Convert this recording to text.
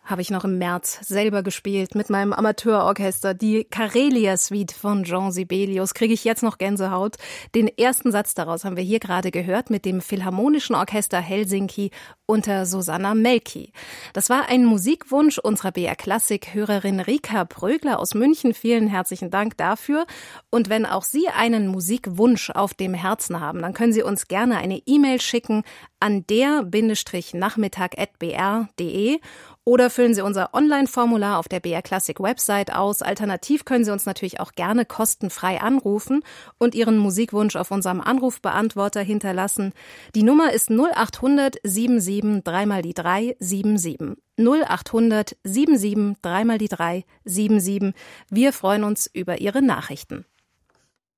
habe ich noch im März selber gespielt mit meinem Amateurorchester. Die Karelia-Suite von Jean Sibelius. Kriege ich jetzt noch Gänsehaut. Den ersten Satz daraus haben wir hier gerade gehört mit dem Philharmonischen Orchester Helsinki unter Susanna Melki. Das war ein Musikwunsch unserer BR-Klassik-Hörerin Rika Brögler aus München. Vielen herzlichen Dank dafür. Und wenn auch Sie einen Musikwunsch auf dem Herzen haben, dann können Sie uns gerne eine E-Mail schicken an der-nachmittag@br.de oder füllen Sie unser Online-Formular auf der BR Classic Website aus. Alternativ können Sie uns natürlich auch gerne kostenfrei anrufen und Ihren Musikwunsch auf unserem Anrufbeantworter hinterlassen. Die Nummer ist 0800 77 3 mal die 3 77. 0800 77 3 mal die 3 77. Wir freuen uns über Ihre Nachrichten.